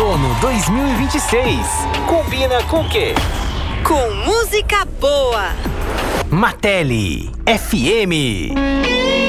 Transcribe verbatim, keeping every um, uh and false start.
Outono dois mil e vinte e seis. Combina com o quê? Com música boa. Martelli F M.